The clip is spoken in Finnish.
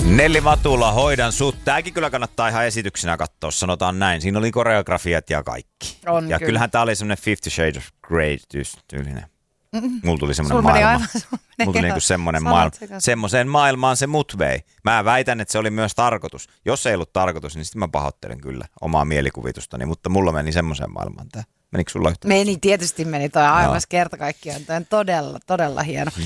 Nelli Matula, hoidan sut. Tääkin kyllä kannattaa ihan esityksenä katsoa, sanotaan näin. Siinä oli koreografiat ja kaikki. On ja kyllä. Kyllähän tää oli semmonen 50 Shades of Grey tyylinen. Mulla tuli semmonen maailma. Mulla tuli niinku semmonen maailma. Semmoiseen maailmaan se mut vei. Mä väitän, että se oli myös tarkoitus. Jos ei ollut tarkoitus, niin sitten mä pahoittelen kyllä omaa mielikuvitustani. Mutta mulla meni semmoiseen maailmaan tää. Menikö sulla yhtä? Tietysti meni toi aivan kerta kaikkiaan. Toi on todella, todella hieno.